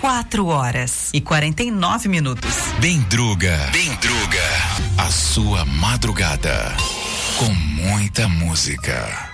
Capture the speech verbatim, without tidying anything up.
quatro horas e quarenta e nove minutos. Bendruga, Bendruga, a sua madrugada com muita música.